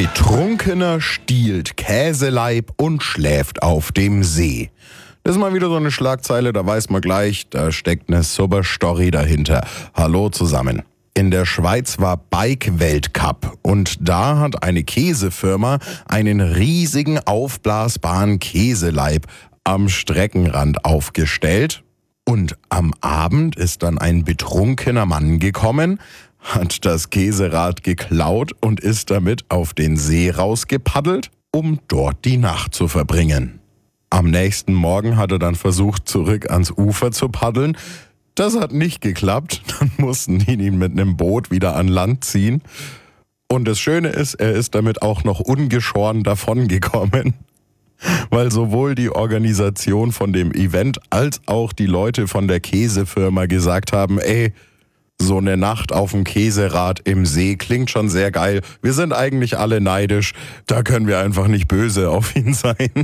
Betrunkener stiehlt Käseleib und schläft auf dem See. Das ist mal wieder so eine Schlagzeile, da weiß man gleich, da steckt eine super Story dahinter. Hallo zusammen. In der Schweiz war Bike-Weltcup und da hat eine Käsefirma einen riesigen aufblasbaren Käseleib am Streckenrand aufgestellt. Und am Abend ist dann ein betrunkener Mann gekommen, hat das Käserad geklaut und ist damit auf den See rausgepaddelt, um dort die Nacht zu verbringen. Am nächsten Morgen hat er dann versucht, zurück ans Ufer zu paddeln. Das hat nicht geklappt, dann mussten die ihn mit einem Boot wieder an Land ziehen. Und das Schöne ist, er ist damit auch noch ungeschoren davongekommen, weil sowohl die Organisation von dem Event als auch die Leute von der Käsefirma gesagt haben, ey, so eine Nacht auf dem Käserad im See klingt schon sehr geil. Wir sind eigentlich alle neidisch, da können wir einfach nicht böse auf ihn sein.